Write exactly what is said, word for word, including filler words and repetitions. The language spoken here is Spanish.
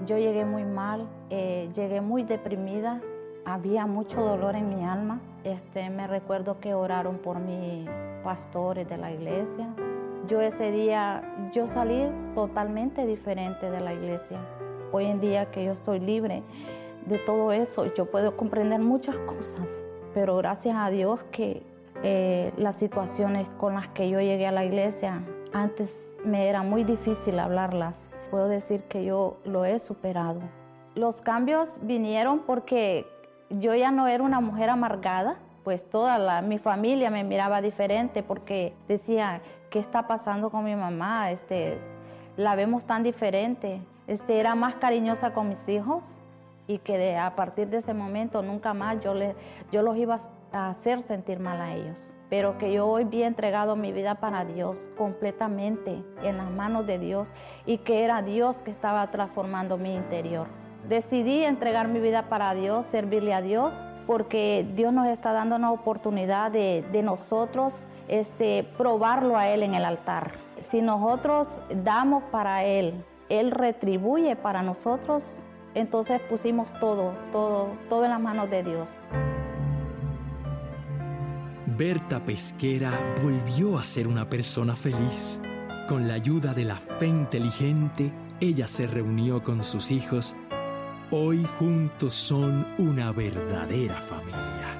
Yo llegué muy mal, eh, llegué muy deprimida, había mucho dolor en mi alma. Este, me recuerdo que oraron por mí pastores de la iglesia. Yo ese día, yo salí totalmente diferente de la iglesia. Hoy en día que yo estoy libre de todo eso, yo puedo comprender muchas cosas, pero gracias a Dios que eh, las situaciones con las que yo llegué a la iglesia, antes me era muy difícil hablarlas. Puedo decir que yo lo he superado. Los cambios vinieron porque yo ya no era una mujer amargada, pues toda la, mi familia me miraba diferente porque decía, ¿qué está pasando con mi mamá? Este, la vemos tan diferente. Este, era más cariñosa con mis hijos y que de, a partir de ese momento nunca más yo, le, yo los iba a hacer sentir mal a ellos. Pero que yo hoy había entregado mi vida para Dios completamente en las manos de Dios y que era Dios que estaba transformando mi interior. Decidí entregar mi vida para Dios, servirle a Dios, porque Dios nos está dando una oportunidad de, de nosotros este, probarlo a Él en el altar. Si nosotros damos para Él, Él retribuye para nosotros, entonces pusimos todo, todo, todo en las manos de Dios. Berta Pesquera volvió a ser una persona feliz. Con la ayuda de la fe inteligente, ella se reunió con sus hijos. Hoy juntos son una verdadera familia.